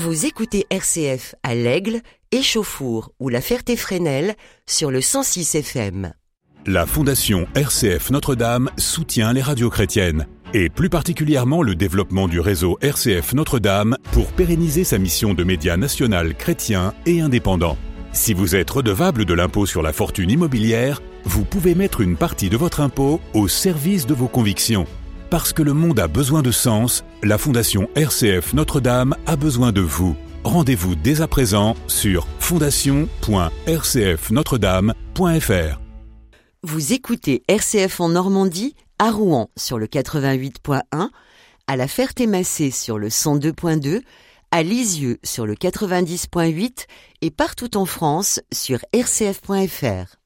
Vous écoutez RCF à l'Aigle, Échauffour ou la Ferté-Fresnel sur le 106 FM. La Fondation RCF Notre-Dame soutient les radios chrétiennes et plus particulièrement le développement du réseau RCF Notre-Dame pour pérenniser sa mission de média national chrétien et indépendant. Si vous êtes redevable de l'impôt sur la fortune immobilière, vous pouvez mettre une partie de votre impôt au service de vos convictions. Parce que le monde a besoin de sens, la Fondation RCF Notre-Dame a besoin de vous. Rendez-vous dès à présent sur fondation.rcfnotredame.fr. Vous écoutez RCF en Normandie, à Rouen sur le 88.1, à la Ferté-Massé sur le 102.2, à Lisieux sur le 90.8 et partout en France sur rcf.fr.